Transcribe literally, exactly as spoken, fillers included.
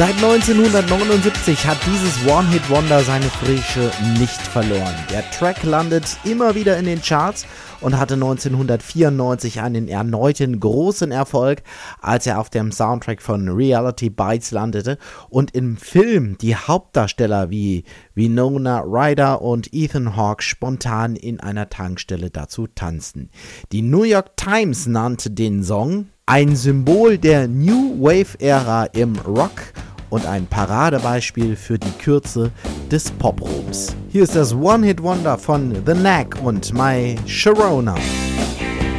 Seit neunzehnhundertneunundsiebzig hat dieses One-Hit-Wonder seine Frische nicht verloren. Der Track landet immer wieder in den Charts und hatte neunzehnhundertvierundneunzig einen erneuten großen Erfolg, als er auf dem Soundtrack von Reality Bites landete und im Film die Hauptdarsteller wie Winona Ryder und Ethan Hawke spontan in einer Tankstelle dazu tanzten. Die New York Times nannte den Song ein Symbol der New Wave-Ära im Rock und ein Paradebeispiel für die Kürze des Pop-Ruhms. Hier ist das One-Hit-Wonder von The Knack und My Sharona.